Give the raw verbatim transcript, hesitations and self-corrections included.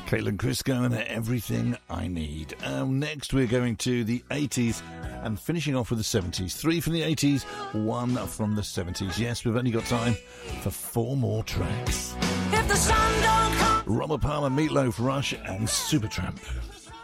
Caitlin Crisco and Everything I Need. Um, next, we're going to the eighties and finishing off with the seventies. Three from the eighties, one from the seventies. Yes, we've only got time for four more tracks. If the sun don't come. Robert Palmer, Meatloaf, Rush, and Supertramp.